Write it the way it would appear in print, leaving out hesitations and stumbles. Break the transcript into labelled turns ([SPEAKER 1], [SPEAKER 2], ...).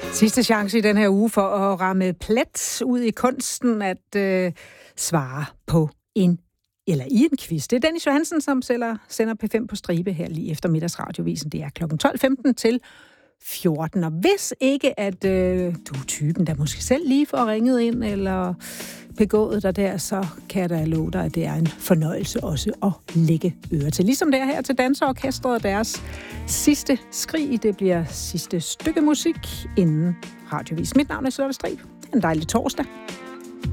[SPEAKER 1] Sidste chance i den her uge for at ramme plet ud i kunsten at svare på en eller i en quiz. Det er Dennis Johansen, som sender P5 på stribe her lige efter middagsradiovisen. Det er kl. 12.15 til 14. Og hvis ikke, at du er typen, der måske selv lige får ringet ind eller begået dig der, så kan jeg da love dig, at det er en fornøjelse også at lægge øre til. Ligesom det er her til Danseorkestret og deres sidste skrig. Det bliver sidste stykke musik inden radiovis. Mit navn er Charlotte Strib. En dejlig torsdag.